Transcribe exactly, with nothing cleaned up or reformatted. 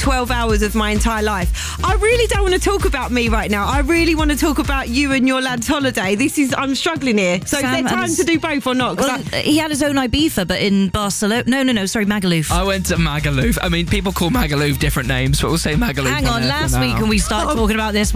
twelve hours of my entire life. I really don't want to talk about me right now. I really want to talk about you and your lad's holiday. This is, I'm struggling here. So Sam is there time and- to do both or not? 'Cause Well, I- he had his own Ibiza, but in Barcelona. No, no, no. Sorry, Magaluf. I went to Magaluf. I mean, people call Magaluf different names, but we'll say Magaluf. Hang on. there for Last now. week, when we started talking about this,